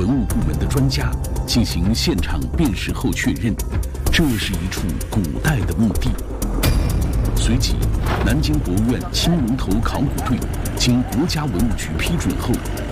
物部门的专家进行现场辨识后确认，这是一处古代的墓地。随即，南京博物院青龙头考古队经国家文物局批准后，